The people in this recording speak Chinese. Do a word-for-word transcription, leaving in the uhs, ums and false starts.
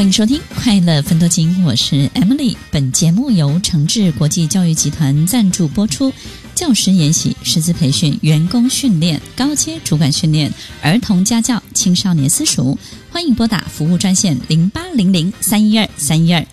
欢迎收听快乐分多金，我是 Emily。 本节目由诚志国际教育集团赞助播出。教师研习、师资培训、员工训练、高阶主管训练、儿童家教、青少年私塾，欢迎拨打服务专线零八零零三一二三一二